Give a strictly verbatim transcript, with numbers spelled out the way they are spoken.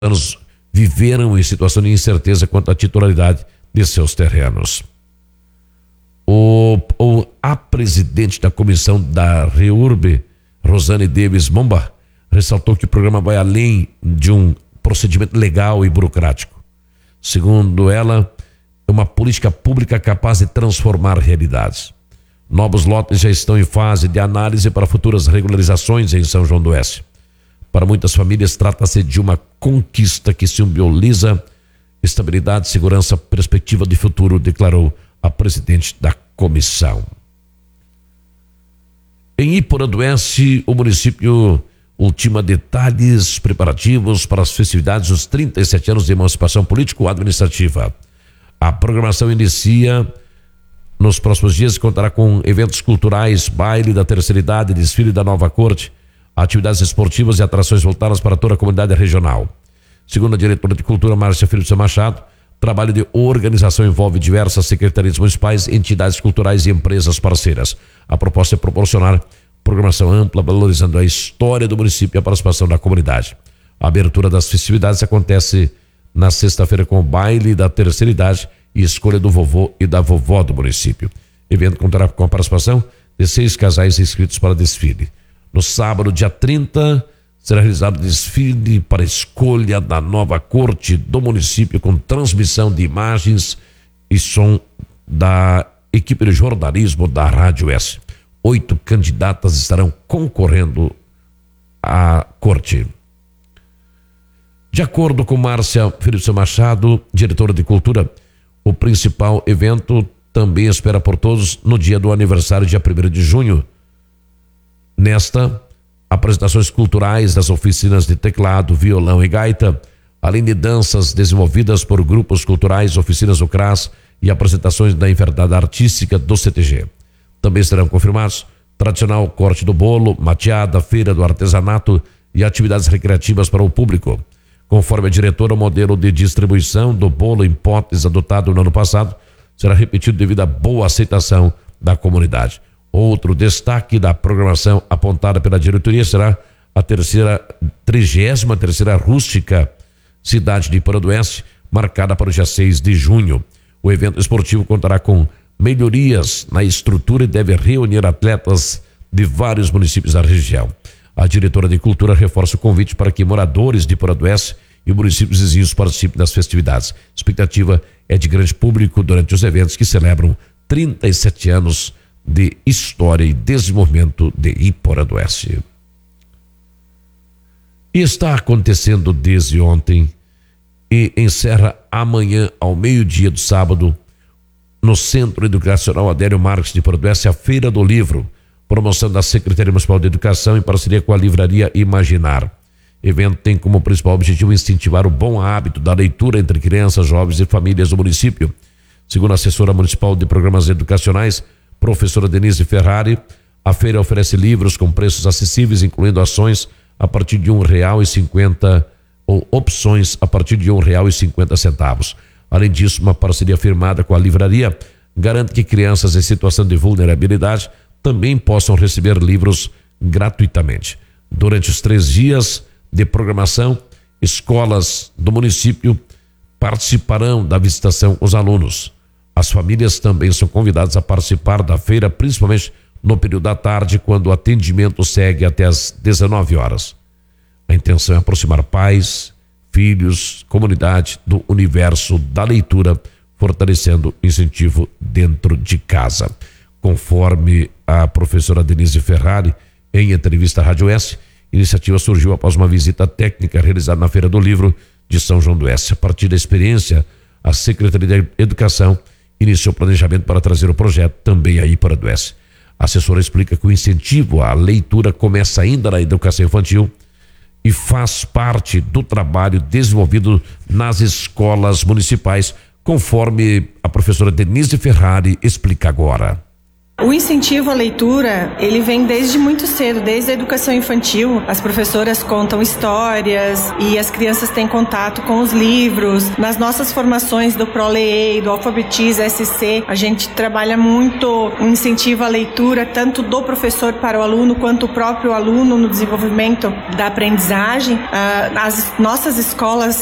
anos viveram em situação de incerteza quanto à titularidade de seus terrenos. O, o, a presidente da comissão da REURB, Rosane Davis Momba, ressaltou que o programa vai além de um procedimento legal e burocrático. Segundo ela, é uma política pública capaz de transformar realidades. Novos lotes já estão em fase de análise para futuras regularizações em São João do Oeste. Para muitas famílias, trata-se de uma conquista que simboliza estabilidade, segurança, perspectiva de futuro, declarou a presidente da comissão. Em Iporã do Oeste, o município ultima detalhes preparativos para as festividades dos trinta e sete anos de emancipação político-administrativa. A programação inicia nos próximos dias e contará com eventos culturais, baile da terceira idade, desfile da nova corte, atividades esportivas e atrações voltadas para toda a comunidade regional. Segundo a diretora de Cultura, Márcia Felipe Machado, o trabalho de organização envolve diversas secretarias municipais, entidades culturais e empresas parceiras. A proposta é proporcionar programação ampla, valorizando a história do município e a participação da comunidade. A abertura das festividades acontece na sexta-feira com o baile da terceira idade e escolha do vovô e da vovó do município. O evento contará com a participação de seis casais inscritos para desfile. No sábado, dia trinta, será realizado desfile para escolha da nova corte do município com transmissão de imagens e som da equipe de jornalismo da Rádio S. Oito candidatas estarão concorrendo à corte. De acordo com Márcia Felipe Machado, diretora de Cultura, o principal evento também espera por todos no dia do aniversário, dia primeiro de junho. Nesta, apresentações culturais das oficinas de teclado, violão e gaita, além de danças desenvolvidas por grupos culturais, oficinas do C R A S e apresentações da envergadura artística do C T G. Também serão confirmados tradicional corte do bolo, mateada, feira do artesanato e atividades recreativas para o público. Conforme a diretora, o modelo de distribuição do bolo em potes adotado no ano passado será repetido devido à boa aceitação da comunidade. Outro destaque da programação apontada pela diretoria será a terceira, trigésima terceira rústica cidade de Iporã do Oeste, marcada para o dia seis de junho. O evento esportivo contará com melhorias na estrutura e deve reunir atletas de vários municípios da região. A diretora de Cultura reforça o convite para que moradores de Iporã do Oeste e municípios vizinhos participem das festividades. A expectativa é de grande público durante os eventos que celebram trinta e sete anos de história e desenvolvimento de Iporã do Oeste. E está acontecendo desde ontem e encerra amanhã ao meio-dia do sábado no Centro Educacional Adélio Marques de Iporã do Oeste a Feira do Livro, promoção da Secretaria Municipal de Educação em parceria com a Livraria Imaginar. O evento tem como principal objetivo incentivar o bom hábito da leitura entre crianças, jovens e famílias do município. Segundo a assessora municipal de programas educacionais, professora Denise Ferrari, a feira oferece livros com preços acessíveis, incluindo ações a partir de um real e cinquenta ou opções a partir de um real e cinquenta centavos. Além disso, uma parceria firmada com a livraria garante que crianças em situação de vulnerabilidade também possam receber livros gratuitamente. Durante os três dias de programação, escolas do município participarão da visitação aos alunos. As famílias também são convidadas a participar da feira, principalmente no período da tarde, quando o atendimento segue até às dezenove horas. A intenção é aproximar pais, filhos, comunidade do universo da leitura, fortalecendo o incentivo dentro de casa. Conforme a professora Denise Ferrari, em entrevista à Rádio S, a iniciativa surgiu após uma visita técnica realizada na Feira do Livro de São João do Oeste. A partir da experiência, a Secretaria de Educação iniciou o planejamento para trazer o projeto também aí para o Oeste. A assessora explica que o incentivo à leitura começa ainda na educação infantil e faz parte do trabalho desenvolvido nas escolas municipais, conforme a professora Denise Ferrari explica agora. O incentivo à leitura, ele vem desde muito cedo, desde a educação infantil. As professoras contam histórias e as crianças têm contato com os livros. Nas nossas formações do ProLEI, do Alfabetiza S C, a gente trabalha muito o incentivo à leitura, tanto do professor para o aluno, quanto o próprio aluno no desenvolvimento da aprendizagem. As nossas escolas